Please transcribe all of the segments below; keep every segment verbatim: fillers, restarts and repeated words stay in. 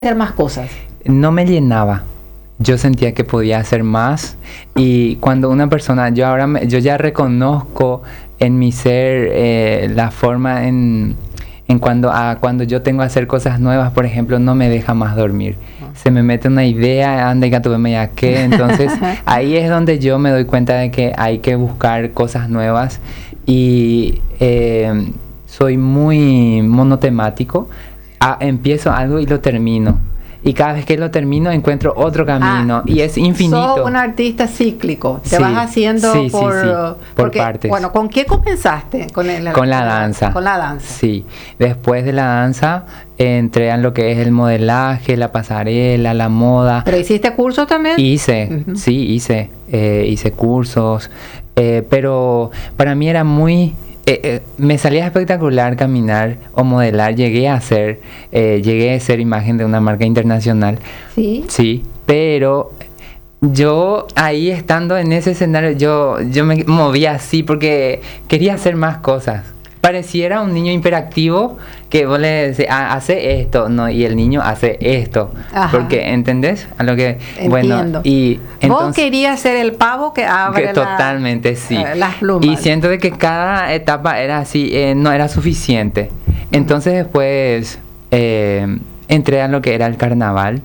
hacer más cosas. No me llenaba. Yo sentía que podía hacer más, y cuando una persona, yo ahora me, yo ya reconozco en mi ser eh, la forma en, en cuando, a, cuando yo tengo que hacer cosas nuevas, por ejemplo, no me deja más dormir. Se me mete una idea, anda y gato me ya que, entonces ahí es donde yo me doy cuenta de que hay que buscar cosas nuevas, y eh, soy muy monotemático. Ah, empiezo algo y lo termino. Y cada vez que lo termino encuentro otro camino, ah, y es infinito. Sos un artista cíclico, te sí, vas haciendo sí, por, sí, sí, por porque, partes. Bueno, ¿con qué comenzaste? Con, el, con la danza. Con la danza. Sí, después de la danza eh, entré en lo que es el modelaje, la pasarela, la moda. ¿Pero hiciste cursos también? Hice, uh-huh. sí, hice, eh, hice cursos, eh, pero para mí era muy... Eh, eh, me salía espectacular caminar o modelar. Llegué a ser eh, llegué a ser imagen de una marca internacional. Sí. Sí, pero yo ahí estando en ese escenario yo, yo me movía así porque quería hacer más cosas. Pareciera un niño hiperactivo que vos le decís, ah, hace esto, no, y el niño hace esto. Ajá. Porque, ¿entendés? A lo que, entiendo. Bueno, y entonces, vos querías ser el pavo que abre que totalmente, la, sí. eh, las plumas. Y siento de que cada etapa era así, eh, no era suficiente. Entonces después eh, entré a lo que era el carnaval.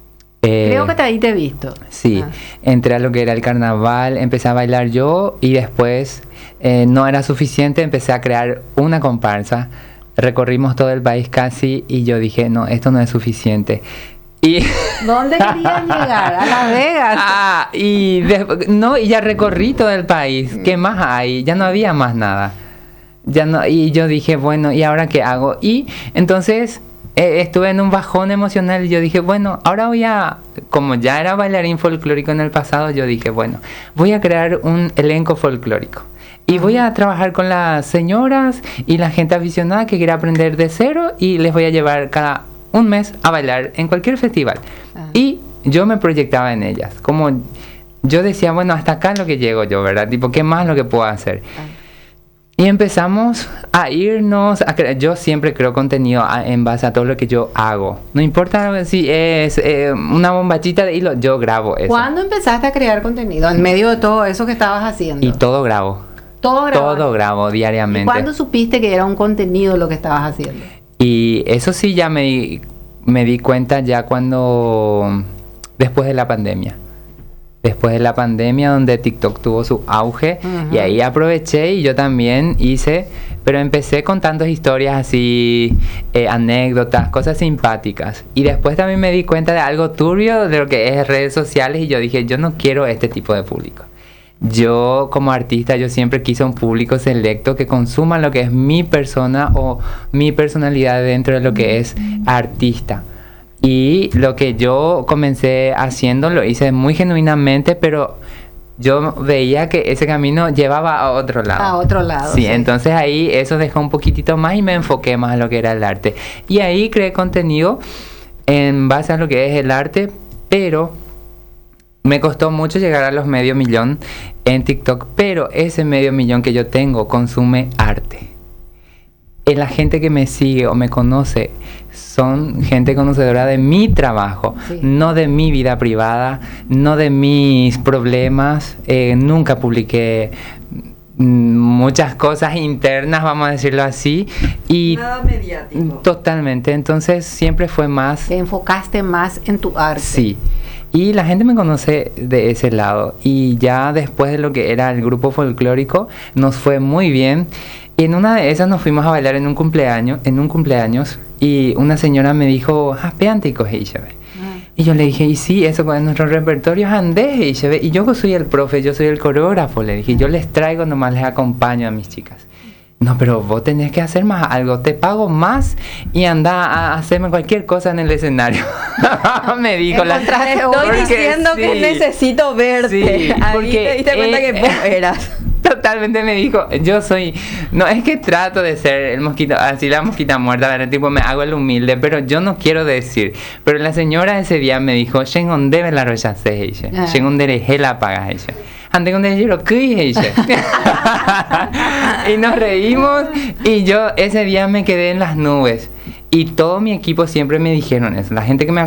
Eh, Creo que te ahí te he visto. Sí, ah. entré a lo que era el carnaval, empecé a bailar yo, y después eh, no era suficiente, empecé a crear una comparsa. Recorrimos todo el país casi, y yo dije, no, esto no es suficiente. Y ¿dónde querías llegar? A Las Vegas. Ah, y de, no, y ya recorrí todo el país. ¿Qué más hay? Ya no había más nada. Ya no, y yo dije, bueno, ¿y ahora qué hago? Y entonces eh, estuve en un bajón emocional, y yo dije, bueno, ahora voy a, como ya era bailarín folclórico en el pasado, yo dije, bueno, voy a crear un elenco folclórico. Y voy a trabajar con las señoras y la gente aficionada que quiera aprender de cero, y les voy a llevar cada un mes a bailar en cualquier festival. Ah. Y yo me proyectaba en ellas. Como yo decía, bueno, hasta acá es lo que llego yo, ¿verdad? Tipo, ¿qué más lo que puedo hacer? Ah. Y empezamos a irnos, a cre- yo siempre creo contenido a, en base a todo lo que yo hago. No importa si es eh, una bombachita de hilo, yo grabo eso. ¿Cuándo empezaste a crear contenido? En medio de todo eso que estabas haciendo. Y todo grabo. Todo grabo. Todo grabo diariamente. ¿Y cuándo supiste que era un contenido lo que estabas haciendo? Y eso sí ya me di, me di cuenta ya cuando, después de la pandemia. Después de la pandemia, donde TikTok tuvo su auge, uh-huh. y ahí aproveché y yo también hice, pero empecé contando historias así, eh, anécdotas, cosas simpáticas. Y después también me di cuenta de algo turbio de lo que es redes sociales, y yo dije, yo no quiero este tipo de público. Yo como artista, yo siempre quise un público selecto que consuma lo que es mi persona o mi personalidad dentro de lo que es artista. Y lo que yo comencé haciendo lo hice muy genuinamente, pero yo veía que ese camino llevaba a otro lado. A otro lado. Sí, sí. Entonces ahí eso dejó un poquitito más y me enfoqué más a lo que era el arte. Y ahí creé contenido en base a lo que es el arte, pero me costó mucho llegar a los medio millón en TikTok, pero ese medio millón que yo tengo consume arte. Y la gente que me sigue o me conoce son gente conocedora de mi trabajo, sí. no de mi vida privada, no de mis problemas. Eh, nunca publiqué muchas cosas internas, vamos a decirlo así. Y nada mediático. Totalmente, entonces siempre fue más... Te enfocaste más en tu arte. Sí. Y la gente me conoce de ese lado. Y ya después de lo que era el grupo folclórico, nos fue muy bien. Y en una de esas nos fuimos a bailar en un cumpleaños, en un cumpleaños, y una señora me dijo, ah, peantico, hey, y yo le dije, y sí, eso con nuestro repertorio andé, hey, y yo soy el profe, yo soy el coreógrafo, le dije, yo les traigo, nomás les acompaño a mis chicas. No, pero vos tenés que hacer más algo, te pago más y anda a hacerme cualquier cosa en el escenario. Me dijo la... Estoy diciendo sí, que necesito verte. Sí, ahí porque te diste cuenta eh, que vos eras. Totalmente me dijo, yo soy... No, es que trato de ser el mosquito, así la mosquita muerta, ¿verdad? Tipo, me hago el humilde, pero yo no quiero decir. Pero la señora ese día me dijo, Shengon debe la rechacé ella. Shengon debe la paga ella. Ande con el lo que ella. Y nos reímos, y yo ese día me quedé en las nubes. Y todo mi equipo siempre me dijeron eso. La gente que me